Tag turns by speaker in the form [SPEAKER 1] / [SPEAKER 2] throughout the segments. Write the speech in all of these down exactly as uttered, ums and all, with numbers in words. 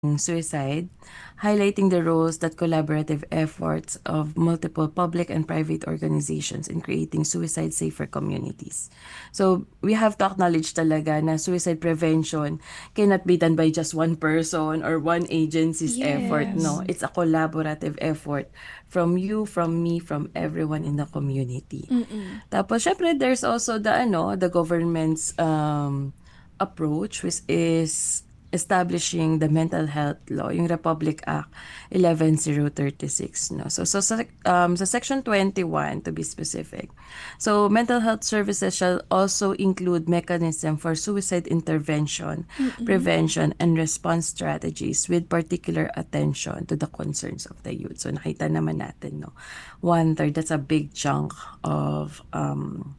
[SPEAKER 1] suicide, highlighting the roles that collaborative efforts of multiple public and private organizations in creating suicide-safer communities. So we have to acknowledge talaga na suicide prevention cannot be done by just one person or one agency's effort. No,
[SPEAKER 2] Yes.
[SPEAKER 1] it's a collaborative effort from you, from me, from everyone in the community.
[SPEAKER 2] Mm.
[SPEAKER 1] Tapos, syempre, there's also the, ano, the government's um, approach, which is establishing the mental health law, yung Republic Act eleven zero thirty-six, no? So, so sa, um, sa Section twenty-one, to be specific. So, mental health services shall also include mechanism for suicide intervention,
[SPEAKER 2] Mm.
[SPEAKER 1] prevention, and response strategies with particular attention to the concerns of the youth. So, nakita naman natin, no? One-third, that's a big chunk of um,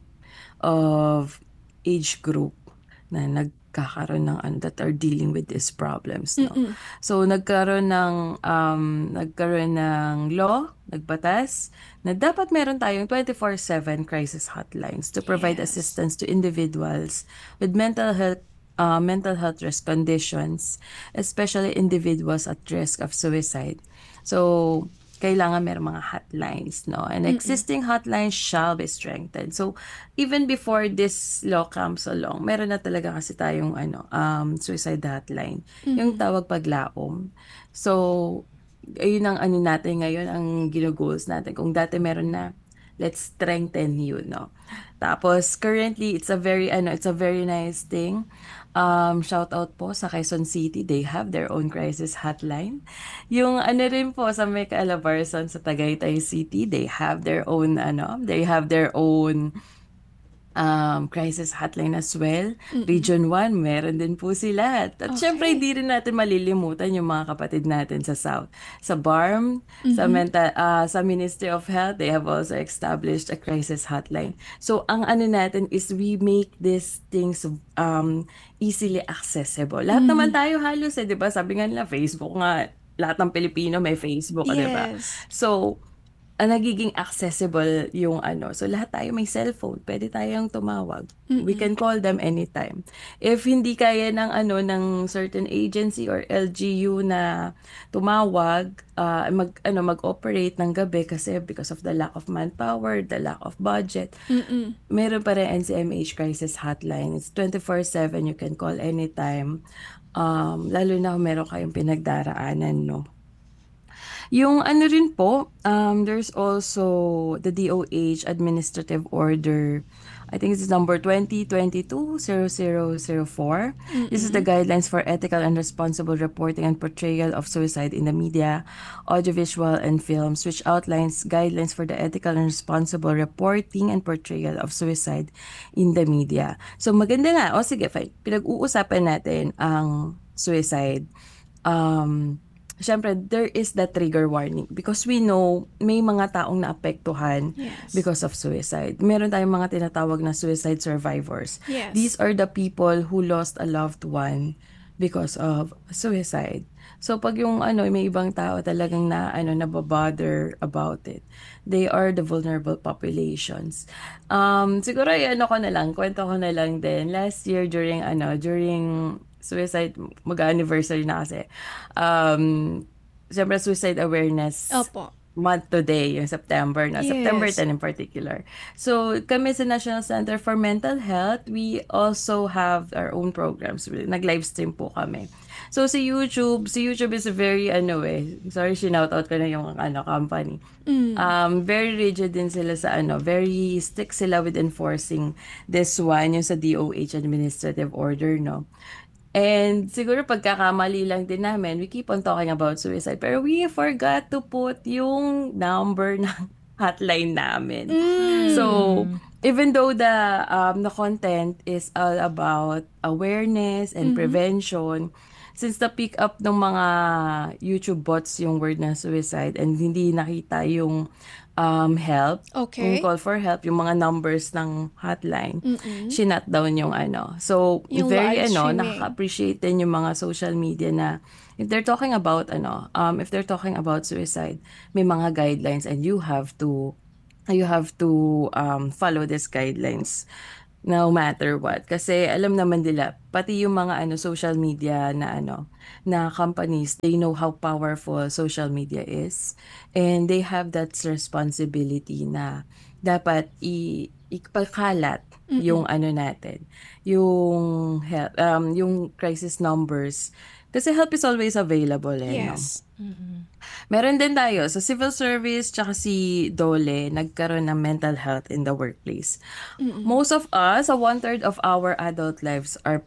[SPEAKER 1] of age group na nagkakaroon ng ano, that are dealing with these problems, no.
[SPEAKER 2] Mm.
[SPEAKER 1] So nagkaroon ng um nagkaroon ng law, nagbatas na dapat meron tayong twenty-four seven crisis hotlines to provide
[SPEAKER 2] Yes.
[SPEAKER 1] assistance to individuals with mental health uh, mental health risk conditions, especially individuals at risk of suicide. So kailangan merong mga hotlines, no? And
[SPEAKER 2] Mm.
[SPEAKER 1] existing hotlines shall be strengthened. So, even before this law comes along, meron na talaga kasi tayong ano, um, suicide hotline. Yung
[SPEAKER 2] Mm.
[SPEAKER 1] tawag paglaom. So, ayun ang ano natin ngayon, ang gino-goals natin. Kung dati meron na, let's strengthen you, no? Tapos, currently, it's a very, ano, it's a very nice thing. Um, shout out po sa Quezon City. They have their own crisis hotline. Yung ano rin po sa May Calabarzon sa Tagaytay City, they have their own ano, they have their own um, crisis hotline as well.
[SPEAKER 2] Mm.
[SPEAKER 1] Region one, meron din po sila. At syempre,
[SPEAKER 2] Okay.
[SPEAKER 1] hindi rin natin malilimutan yung mga kapatid natin sa South. Sa B A R M, sa,
[SPEAKER 2] Mhm.
[SPEAKER 1] mental, ah, sa Ministry of Health, they have also established a crisis hotline. So, ang ano natin is we make these things um, easily accessible. Lahat naman
[SPEAKER 2] Mhm.
[SPEAKER 1] tayo halos eh, di ba? Sabi nga nila, Facebook nga, lahat ng Pilipino may Facebook, di ba?
[SPEAKER 2] Yes.
[SPEAKER 1] So, ah, nagiging accessible yung ano. So, lahat tayo may cellphone. Pwede tayong tumawag. We
[SPEAKER 2] Mm.
[SPEAKER 1] can call them anytime. If hindi kaya ng ano ng certain agency or L G U na tumawag, ah, mag ano mag-operate ng gabi kasi because of the lack of manpower, the lack of budget,
[SPEAKER 2] Mm.
[SPEAKER 1] meron pa rin N C M H crisis hotline. It's twenty-four seven, you can call anytime. Um, lalo na kung meron kayong pinagdaraanan, no. Yung ano rin po, um, there's also the D O H Administrative Order. I think this is number twenty twenty-two zero zero zero four. This is the
[SPEAKER 2] Mm.
[SPEAKER 1] guidelines for ethical and responsible reporting and portrayal of suicide in the media, audiovisual, and films, which outlines guidelines for the ethical and responsible reporting and portrayal of suicide in the media. So maganda nga. O sige, fine. Pinag-uusapan natin ang suicide. Um, Siyempre, there is the trigger warning because we know may mga taong naapektuhan
[SPEAKER 2] Yes.
[SPEAKER 1] because of suicide. Meron tayong mga tinatawag na suicide survivors.
[SPEAKER 2] Yes.
[SPEAKER 1] These are the people who lost a loved one because of suicide. So pag yung ano, may ibang tao talagang na ano nababother about it. They are the vulnerable populations. Um siguro ay ano ko na lang, kwento ko na lang din. Last year during ano, during suicide mag-anniversary na kasi. Um Siyempre suicide awareness
[SPEAKER 2] Opo.
[SPEAKER 1] month today, yung September na, September
[SPEAKER 2] Yes.
[SPEAKER 1] tenth in particular. So, kami sa National Center for Mental Health, we also have our own programs. Nag-live stream po kami. So, si YouTube, si YouTube is a very, ano eh, sorry, shoutout ko na yung ano, company.
[SPEAKER 2] Mm.
[SPEAKER 1] Um, very rigid din sila sa ano, very strict sila with enforcing this one, yung sa D O H Administrative Order, no? And siguro pagkakamali lang din namin, we keep on talking about suicide, pero we forgot to put yung number ng hotline namin. So,
[SPEAKER 2] Mm.
[SPEAKER 1] even though the um, the content is all about awareness and
[SPEAKER 2] Mhm.
[SPEAKER 1] prevention, since the pick up ng mga YouTube bots yung word na suicide and hindi nakita yung um, help, yung
[SPEAKER 2] Okay.
[SPEAKER 1] call for help, yung mga numbers ng hotline,
[SPEAKER 2] Mm.
[SPEAKER 1] shinut down yung ano. So,
[SPEAKER 2] Yung
[SPEAKER 1] very
[SPEAKER 2] live
[SPEAKER 1] ano,
[SPEAKER 2] streaming.
[SPEAKER 1] nakaka-appreciate din yung mga social media na if they're talking about ano, um, if they're talking about suicide, may mga guidelines and you have to you have to um, follow these guidelines no matter what. Kasi alam naman nila, pati yung mga ano social media na ano na companies, they know how powerful social media is, and they have that responsibility na dapat i ipakalat yung
[SPEAKER 2] Mm.
[SPEAKER 1] ano natin, yung help, um yung crisis numbers, kasi help is always available eh, no?
[SPEAKER 2] Yes.
[SPEAKER 1] Meron din tayo sa civil service tsaka si Dole, nagkaroon ng mental health in the workplace.
[SPEAKER 2] Mm.
[SPEAKER 1] Most of us, a one-third of our adult lives are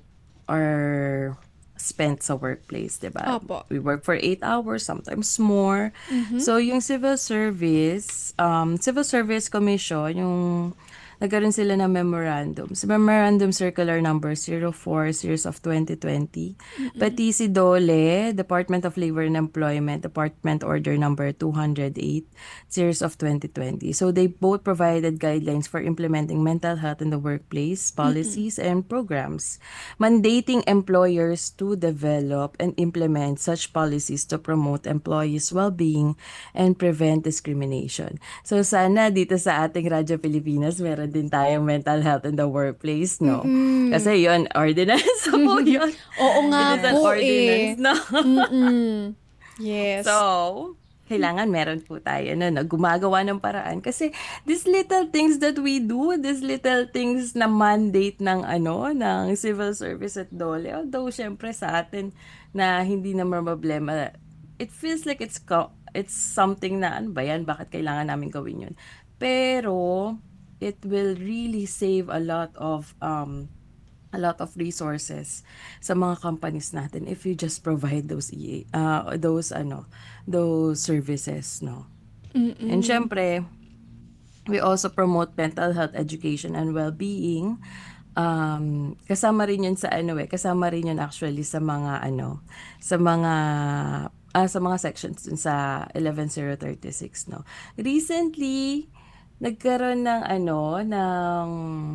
[SPEAKER 1] are spent sa workplace, 'di ba?
[SPEAKER 2] Opo.
[SPEAKER 1] We work for eight hours, sometimes more.
[SPEAKER 2] Mhm.
[SPEAKER 1] So, yung civil service, um, Civil Service Commission, yung nagkaroon sila ng memorandum. Sa Memorandum Circular Number zero four series of twenty twenty.
[SPEAKER 2] Mm.
[SPEAKER 1] Pati si Dole, Department of Labor and Employment, Department Order Number two oh eight series of twenty twenty. So they both provided guidelines for implementing mental health in the workplace,
[SPEAKER 2] Mm.
[SPEAKER 1] policies, and programs, mandating employers to develop and implement such policies to promote employees' well-being and prevent discrimination. So sana dito sa ating Radyo Pilipinas, meron din tayong mental health in the workplace, no?
[SPEAKER 2] Mm.
[SPEAKER 1] Kasi yon ordinance po yun.
[SPEAKER 2] Oo
[SPEAKER 1] It
[SPEAKER 2] nga
[SPEAKER 1] is an
[SPEAKER 2] po
[SPEAKER 1] ordinance,
[SPEAKER 2] eh.
[SPEAKER 1] no?
[SPEAKER 2] Mm.
[SPEAKER 1] So,
[SPEAKER 2] Yes.
[SPEAKER 1] kailangan meron po tayo no, na gumagawa ng paraan. Kasi these little things that we do, these little things na mandate ng ano, ng civil service at Dole, although syempre sa atin na hindi naman problema, it feels like it's co- it's something na ano ba yan, bakit kailangan namin gawin yun. Pero it will really save a lot of um a lot of resources sa mga companies natin if you just provide those E A, uh, those ano, those services, no. And
[SPEAKER 2] Mm.
[SPEAKER 1] syempre, we also promote mental health education and well-being. Um, kasama rin yun sa ano eh, kasama rin yun actually sa mga ano, sa mga ah, sa mga sections dun sa eleven zero thirty-six, no. Recently, nagkaroon ng ano, ng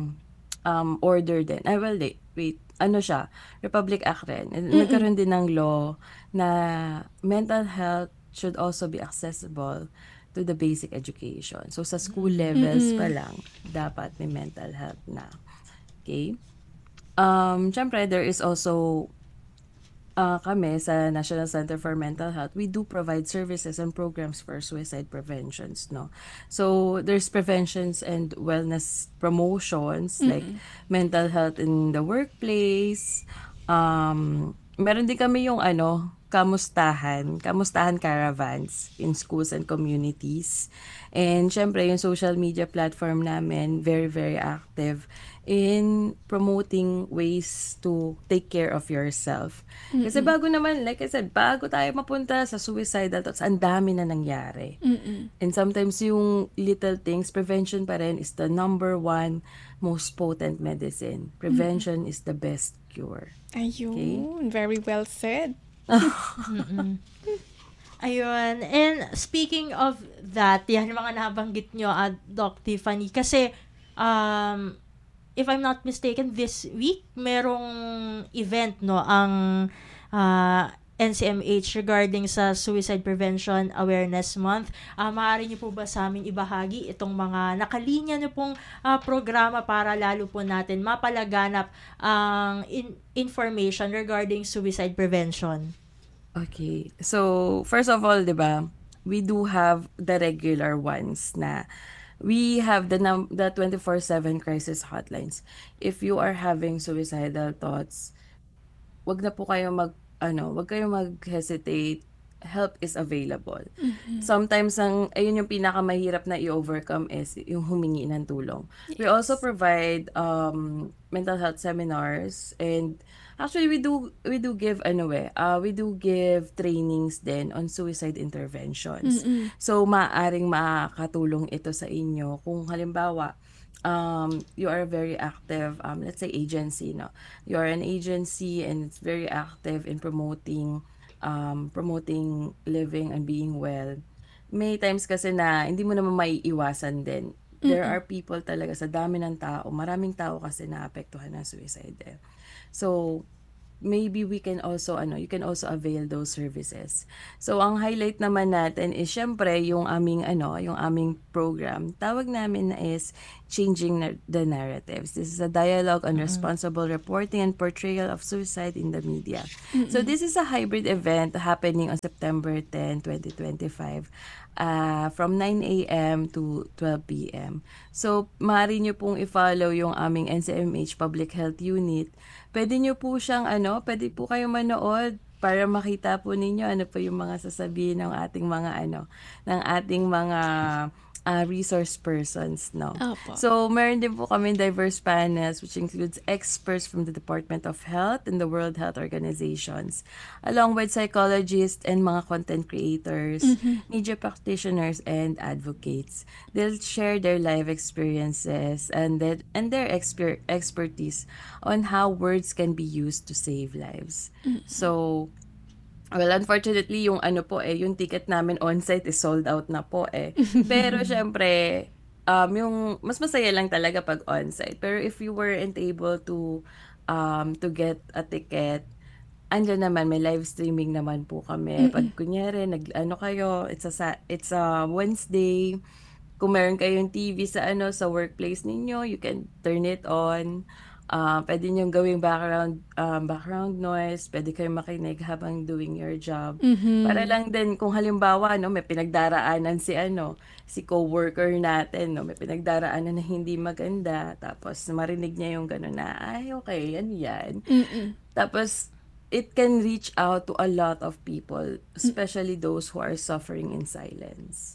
[SPEAKER 1] um, order din. Ay, well, wait, wait. Ano siya? Republic Act rin.
[SPEAKER 2] Mm.
[SPEAKER 1] Nagkaroon din ng law na mental health should also be accessible to the basic education. So, sa school levels pa
[SPEAKER 2] Mm.
[SPEAKER 1] lang, dapat may mental health na. Okay? Um, syempre, there is also uh, kami sa National Center for Mental Health, we do provide services and programs for suicide preventions, no? So, there's preventions and wellness promotions like
[SPEAKER 2] Mm.
[SPEAKER 1] mental health in the workplace. Um, meron din kami yung ano, kamustahan, kamustahan caravans in schools and communities. And syempre, yung social media platform namin, very, very active in promoting ways to take care of yourself. Kasi
[SPEAKER 2] Mm.
[SPEAKER 1] bago naman, like I said, bago tayo mapunta sa suicidal thoughts, ang dami na nangyari.
[SPEAKER 2] Mm.
[SPEAKER 1] And sometimes yung little things, prevention pa rin is the number one most potent medicine.
[SPEAKER 2] Mm.
[SPEAKER 1] Prevention is the best cure. Okay?
[SPEAKER 2] Ayun, very well said.
[SPEAKER 3] Ayun. And speaking of that, yan yung mga nabanggit nyo, uh, Doc Tiffany. Kasi, um, if I'm not mistaken, this week, merong event, no, ang uh, N C M H regarding sa Suicide Prevention Awareness Month. Uh, maaari niyo po ba sa amin ibahagi itong mga nakalinya niyo pong uh, programa para lalo po natin mapalaganap ang in- information regarding suicide prevention?
[SPEAKER 1] Okay. So, first of all, 'di ba, we do have the regular ones na we have the num- the twenty-four seven crisis hotlines. If you are having suicidal thoughts, wag na po kayo mag ano, wag kayong mag-hesitate. Help is available. Sometimes ang ayun yung pinakamahirap na i-overcome is yung humingi ng tulong. We also
[SPEAKER 2] Yes.
[SPEAKER 1] provide um mental health seminars, and actually we do we do give ano eh, uh, we do give trainings din on suicide interventions.
[SPEAKER 2] Mm.
[SPEAKER 1] So maaaring makakatulong ito sa inyo kung halimbawa um you are very active, um let's say agency, no, you are an agency and it's very active in promoting um promoting living and being well. May times kasi na hindi mo naman maiiwasan din, there
[SPEAKER 2] Mm.
[SPEAKER 1] are people talaga sa dami ng tao, maraming tao kasi naapektuhan ng suicide eh. So maybe we can also ano, you can also avail those services. So ang highlight naman natin is syempre yung aming ano, yung aming program. Tawag namin na is Changing Nar- the Narratives. This is a dialogue on responsible reporting and portrayal of suicide in the media. So this is a hybrid event happening on September tenth, twenty twenty-five. Uh, from nine a.m. to twelve p.m. So, maaari nyo pong i-follow yung aming N C M H Public Health Unit. Pwede nyo po siyang ano, pwede po kayo manood para makita po ninyo ano po yung mga sasabihin ng ating mga ano, ng ating mga uh, resource persons, no?
[SPEAKER 2] Opo.
[SPEAKER 1] So, meron din po kami diverse panels which includes experts from the Department of Health and the World Health Organizations, along with psychologists and mga content creators, media practitioners, and advocates. They'll share their life experiences and their, and their exper- expertise on how words can be used to save lives. So, well, unfortunately, yung ano po eh, yung ticket namin on-site is sold out na po eh. Pero syempre, um, yung mas masaya lang talaga pag on-site. Pero if you weren't able to um, to get a ticket, andyan naman, may live streaming naman po kami. Pag kunyari, nag, ano kayo, it's a, sa- it's a Wednesday, kung meron kayong T V sa ano sa workplace ninyo, you can turn it on. Uh, pwede nyo gawing background um, background noise, pwede kayong makinig habang doing your job. Para lang din kung halimbawa no, may pinagdaraanan si ano, si coworker natin, no, may pinagdaraanan na hindi maganda, tapos marinig niya yung gano'n na, ay okay, yan yan. Tapos it can reach out to a lot of people, especially those who are suffering in silence.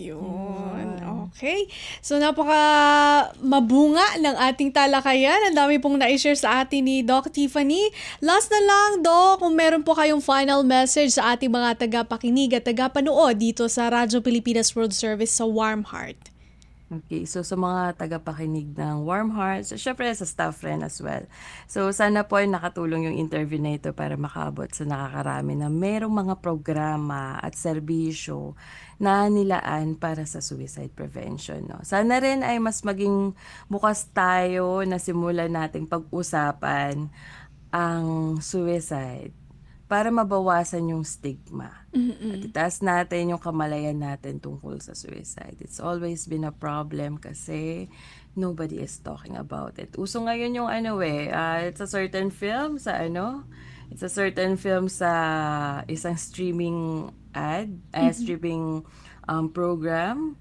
[SPEAKER 2] Ayun. Okay. So, napaka mabunga ng ating talakayan. Ang dami pong na-share sa atin ni Doc Tiffany. Last na lang, Doc, kung meron po kayong final message sa ating mga tagapakinig at tagapanood dito sa Radyo Pilipinas World Service sa Warm Heart.
[SPEAKER 1] Okay, so sa mga tagapakinig ng Warm Hearts, syempre sa staff rin as well. So sana po ay nakatulong yung interview na ito para makaabot sa nakakarami na merong mga programa at serbisyo na nilaan para sa suicide prevention. No? Sana rin ay mas maging bukas tayo na simulan nating pag-usapan ang suicide para mabawasan yung stigma. At itaas natin yung kamalayan natin tungkol sa suicide. It's always been a problem kasi nobody is talking about it. Uso ngayon yung ano eh, uh, it's a certain film sa ano, it's a certain film sa isang streaming ad, uh, streaming um, program.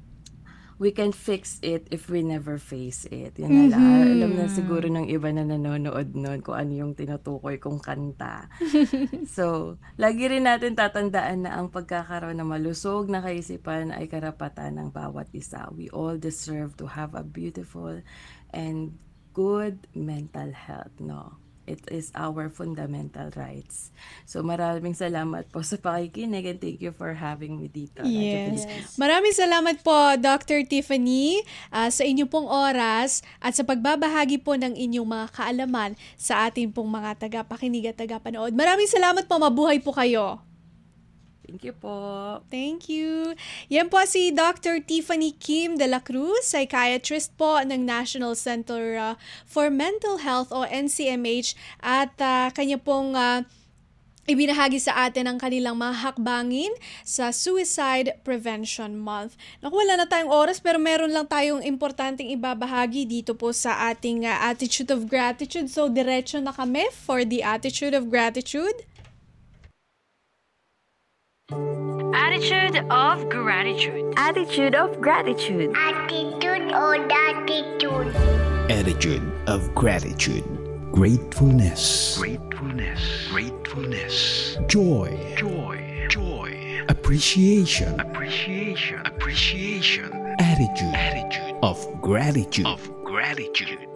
[SPEAKER 1] We can fix it if we never face it. Yun na lang. Alam na siguro ng iba na nanonood nun kung ano yung tinutukoy kong kanta. So, lagi rin natin tatandaan na ang pagkakaroon ng malusog na kaisipan ay karapatan ng bawat isa. We all deserve to have a beautiful and good mental health, no? It is our fundamental rights. So maraming salamat po sa pakikinig and thank you for having me dito.
[SPEAKER 2] Yes. Maraming salamat po, Doctor Tiffany, uh, sa inyong pong oras at sa pagbabahagi po ng inyong mga kaalaman sa ating pong mga tagapakinig at tagapanood. Maraming salamat po. Mabuhay po kayo.
[SPEAKER 1] Thank you po.
[SPEAKER 2] Thank you. Yan po si Doctor Tiffany Kim de la Cruz, psychiatrist po ng National Center uh, for Mental Health o N C M H at uh, kanya pong uh, ibinahagi sa atin ang kanilang mga hakbangin sa Suicide Prevention Month. Naku, wala na tayong oras pero meron lang tayong importanteng ibabahagi dito po sa ating uh, Attitude of Gratitude. So, diretso na kami for the Attitude of Gratitude.
[SPEAKER 4] Attitude of Gratitude.
[SPEAKER 5] Attitude of Gratitude.
[SPEAKER 6] Attitude or attitude.
[SPEAKER 7] Attitude of Gratitude. Gratefulness.
[SPEAKER 8] Gratefulness. Gratefulness.
[SPEAKER 7] Joy.
[SPEAKER 8] Joy. Joy.
[SPEAKER 7] Appreciation.
[SPEAKER 8] Appreciation. Appreciation.
[SPEAKER 7] Attitude.
[SPEAKER 8] Attitude
[SPEAKER 7] of Gratitude.
[SPEAKER 8] of gratitude.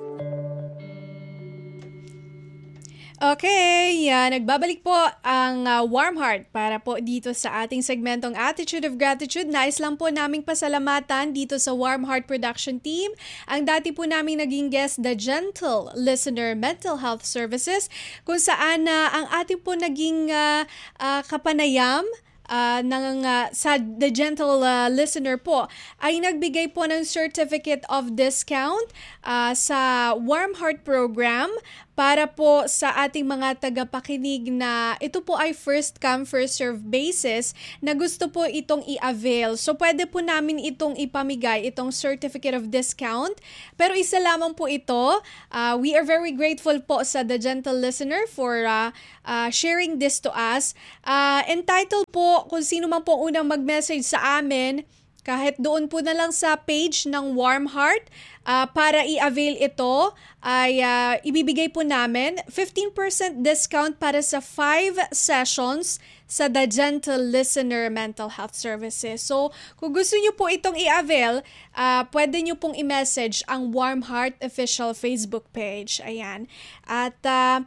[SPEAKER 2] Okay, yan. Nagbabalik po ang uh, Warm Heart para po dito sa ating segmentong Attitude of Gratitude. Nais lang po naming pasalamatan dito sa Warm Heart Production Team. Ang dati po naming naging guest, The Gentle Listener Mental Health Services, kung saan uh, ang ating po naging uh, uh, kapanayam Uh, ng, uh, sa The Gentle uh, Listener po ay nagbigay po ng certificate of discount uh, sa Warm Heart program para po sa ating mga tagapakinig na ito po ay first come, first serve basis na gusto po itong i-avail. So pwede po namin itong ipamigay, itong certificate of discount. Pero isa lamang po ito. Uh, we are very grateful po sa The Gentle Listener for uh, uh, sharing this to us. Uh, entitled po kung sino man po unang mag-message sa amin, kahit doon po na lang sa page ng Warm Heart, uh, para i-avail ito, ay uh, ibibigay po namin fifteen percent discount para sa five sessions sa The Gentle Listener Mental Health Services. So, kung gusto nyo po itong i-avail, uh, pwede nyo pong i-message ang Warm Heart official Facebook page. Ayan. At uh,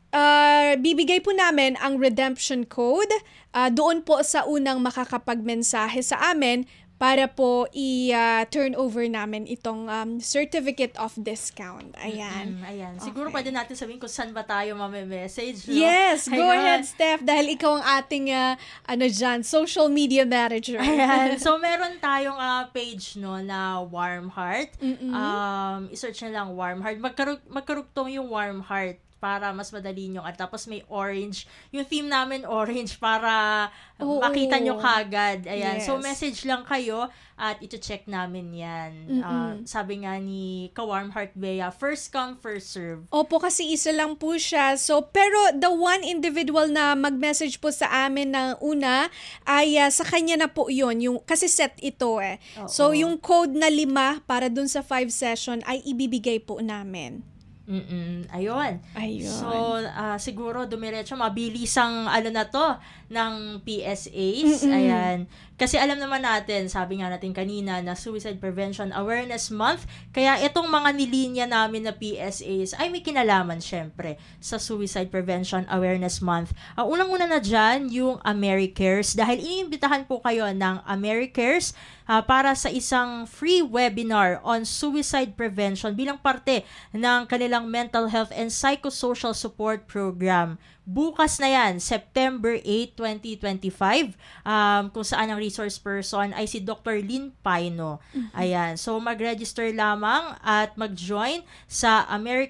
[SPEAKER 2] uh, bibigay po namin ang redemption code uh, doon po sa unang makakapagmensahe sa amin para po i-turn uh, over namin itong um, certificate of discount. Ayan.
[SPEAKER 3] Mm-hmm, ayan.
[SPEAKER 2] Okay.
[SPEAKER 3] Siguro pwede natin sabihin kung saan ba tayo mame-message. No?
[SPEAKER 2] Yes, go
[SPEAKER 3] Ayan.
[SPEAKER 2] ahead, Steph, dahil ikaw ang ating uh, ano dyan, social media manager.
[SPEAKER 3] Ayan. So, meron tayong uh, page no na Warm Heart.
[SPEAKER 2] Mm-mm.
[SPEAKER 3] Um, i-search na lang Warm Heart. Magkarug magkarugtong yung Warm Heart para mas madali nyo. At tapos may orange. Yung theme namin orange para
[SPEAKER 2] Oo.
[SPEAKER 3] makita nyo kagad. Ayan.
[SPEAKER 2] Yes.
[SPEAKER 3] So, message lang kayo at ito-check namin yan. Uh, sabi nga ni Ka-Warm Heart Bea, first come, first serve.
[SPEAKER 2] Opo, kasi isa lang po siya. So, pero the one individual na mag-message po sa amin na una, ay uh, sa kanya na po yun. Yung, kasi set ito eh.
[SPEAKER 3] Oo.
[SPEAKER 2] So, yung code na lima para dun sa five session ay ibibigay po namin.
[SPEAKER 3] Mm-mm. Ayun.
[SPEAKER 2] Ayun.
[SPEAKER 3] So, uh, siguro dumiretso mabilis ang ano na to ng P S As.
[SPEAKER 2] Mm-mm.
[SPEAKER 3] Ayan. Kasi alam naman natin, sabi nga natin kanina na Suicide Prevention Awareness Month, kaya itong mga nilinya namin na P S As ay may kinalaman syempre sa Suicide Prevention Awareness Month. Uh, unang-una na dyan, yung AmeriCares, dahil iniimbitahan po kayo ng AmeriCares uh, para sa isang free webinar on suicide prevention bilang parte ng kanilang mental health and psychosocial support program. Bukas na yan, September eighth, twenty twenty-five, um, kung saan ang resource person ay si Doctor Lynn Paino. Mm-hmm. Ayan, so mag-register lamang at mag-join sa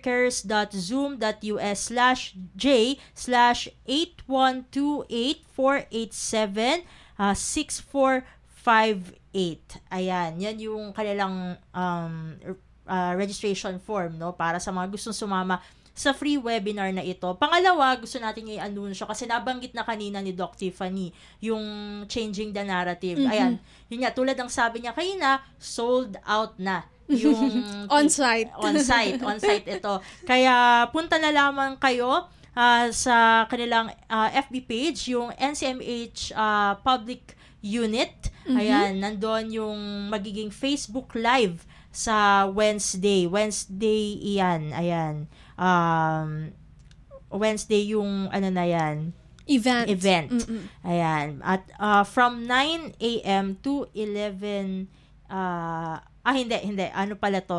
[SPEAKER 3] americares.zoom.us slash j slash eight one two eight four eight seven six four five eight. Ayan, yan yung kanilang um, uh, registration form, no, para sa mga gustong sumama sa free webinar na ito. Pangalawa, gusto natin i-anunsyo kasi nabanggit na kanina ni Doc Tiffany yung Changing the Narrative. Mm-hmm. Ayan, yun nga, tulad ng sabi niya kanina, sold out na yung
[SPEAKER 2] on-site.
[SPEAKER 3] On-site, on-site ito. Kaya punta na lamang kayo uh, sa kanilang uh, F B page, yung N C M H uh, Public Unit. Mm-hmm. Ayan, nandun yung magiging Facebook Live sa Wednesday. Wednesday iyan, ayan. Um, Wednesday yung ano na yan
[SPEAKER 2] event
[SPEAKER 3] event
[SPEAKER 2] Mm-mm.
[SPEAKER 3] ayan, at uh, from nine a.m. to eleven uh, ah hindi hindi ano pala to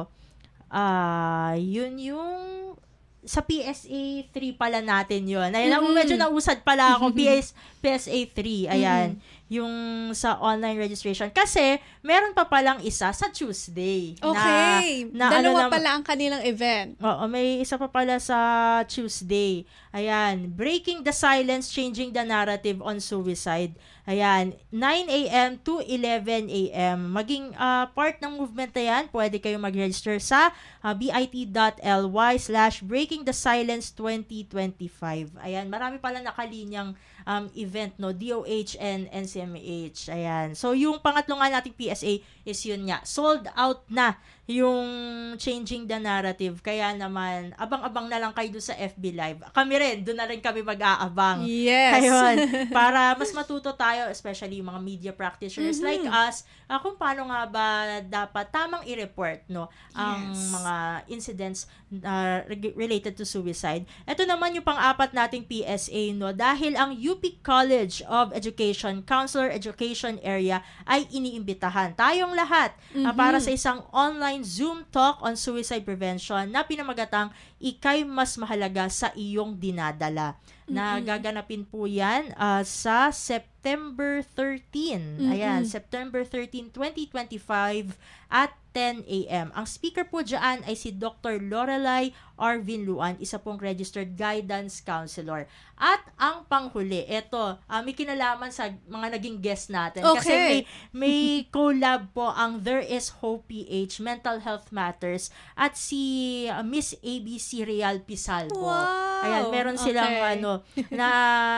[SPEAKER 3] uh, yun yung sa P S A three pala natin yun. Ayan, mm-hmm. medyo nausad pala ako. P S, P S A three, ayan. Mm-hmm. Yung sa online registration. Kasi, meron pa palang isa sa Tuesday.
[SPEAKER 2] Okay.
[SPEAKER 3] Na, na
[SPEAKER 2] Dalawa
[SPEAKER 3] ano na,
[SPEAKER 2] pala ang kanilang event.
[SPEAKER 3] Oo, may isa pa pala sa Tuesday. Ayan, Breaking the Silence, Changing the Narrative on Suicide. Ayan, nine a.m. to eleven a.m. Maging uh, part ng movement na yan, pwede kayong mag-register sa uh, bit.ly slash Breaking the Silence twenty twenty-five. Ayan, marami pala nakalinyang um, event, no, D O H and N C M H. Ayan. So, yung pangatlo nga nating P S A is yun nga. Sold out na yung Changing the Narrative. Kaya naman, abang-abang na lang kayo doon sa F B Live. Kami rin, doon na rin kami mag-aabang.
[SPEAKER 2] Yes.
[SPEAKER 3] Ayun, para mas matuto tayo, especially yung mga media practitioners
[SPEAKER 2] mm-hmm.
[SPEAKER 3] like us, uh, kung paano nga ba dapat tamang i-report, no, ang
[SPEAKER 2] yes.
[SPEAKER 3] mga incidents uh, related to suicide. Ito naman yung pang-apat nating P S A, no, dahil ang U P College of Education Counselor Education Area ay iniimbitahan tayong lahat mm-hmm. uh, para sa isang online Zoom talk on suicide prevention na pinamagatang Ika'y Mas Mahalaga sa Iyong Dinadala. Mm-hmm. Na gaganapin po yan uh, sa September thirteenth. Mm-hmm. Ayan, September thirteenth, twenty twenty-five at ten a.m. Ang speaker po dyan ay si Doctor Lorelai R. Vinluan, isa pong registered guidance counselor. At ang panghuli, eto, uh, may kinalaman sa mga naging guest natin.
[SPEAKER 2] Okay.
[SPEAKER 3] Kasi may, may collab po ang There Is Hope P H, Mental Health Matters, at si uh, Miss A B C Real Pizalvo.
[SPEAKER 2] Wow!
[SPEAKER 3] Ayan, meron silang
[SPEAKER 2] Okay.
[SPEAKER 3] ano, na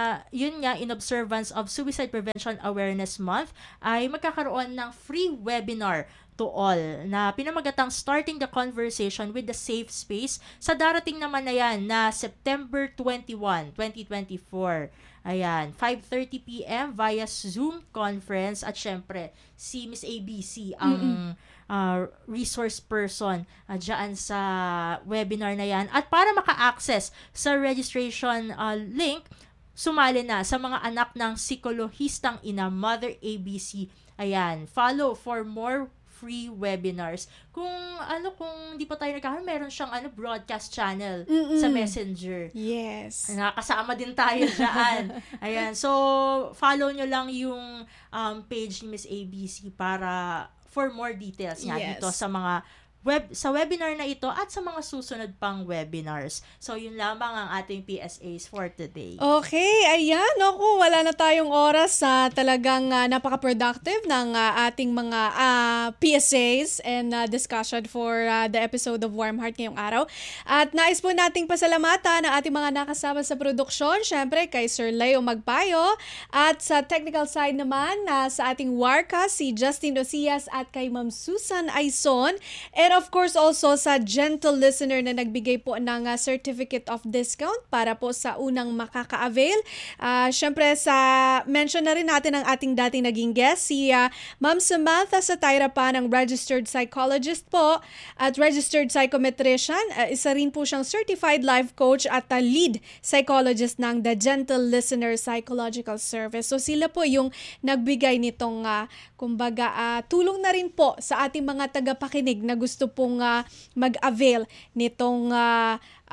[SPEAKER 3] yun nga, in observance of Suicide Prevention Awareness Month, ay magkakaroon ng free webinar to all na pinamagatang Starting the Conversation with the Safe Space sa darating naman na yan na September twenty-first, twenty twenty-four. Ayan, five thirty p.m. via Zoom conference at syempre si Miss A B C ang uh, resource person uh, dyan sa webinar na yan. At para maka-access sa registration uh, link, sumali na sa mga anak ng psikolohistang ina, Mother A B C. Ayan, follow for more free webinars. Kung ano, kung di pa tayo nagkakaroon, meron siyang ano, broadcast channel
[SPEAKER 2] Mm-mm.
[SPEAKER 3] sa Messenger.
[SPEAKER 2] Yes.
[SPEAKER 3] Nakakasama din tayo dyan. Ayan. So, follow nyo lang yung um, page ni Miss A B C para for more details nga
[SPEAKER 2] Yes.
[SPEAKER 3] dito sa mga web sa webinar na ito at sa mga susunod pang webinars. So, yun lamang ang ating P S As for today.
[SPEAKER 2] Okay, ayan. Naku, wala na tayong oras sa talagang ah, napaka-productive ng ah, ating mga ah, P S As and ah, discussion for ah, the episode of Warm Heart ngayong araw. At nais po nating pasalamatan ang ating mga nakasama sa produksyon. Siyempre, kay Sir Leo Magpayo. At sa technical side naman, ah, sa ating Warka, si Justin Osias at kay Ma'am Susan Aison. And of course also sa gentle listener na nagbigay po ng uh, certificate of discount para po sa unang makaka-avail. Uh, Siyempre sa mention na rin natin ang ating dating naging guest, si uh, Ma'am Samantha Satayra pa ng registered psychologist po at registered psychometrician. Uh, isa rin po siyang certified life coach at uh, lead psychologist ng The Gentle Listener Psychological Service. So sila po yung nagbigay nitong uh, kumbaga uh, tulong na rin po sa ating mga tagapakinig na gusto pong uh, mag-avail nitong uh,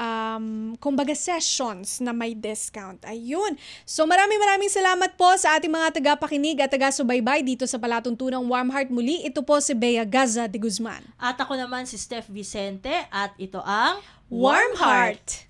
[SPEAKER 2] um, kumbaga sessions na may discount. Ayun. So maraming maraming salamat po sa ating mga tagapakinig at taga-subaybay dito sa palatuntunang Warm Heart. Muli, ito po si Bea Gaza de Guzman.
[SPEAKER 3] At ako naman si Steph Vicente at ito ang
[SPEAKER 2] Warm Heart!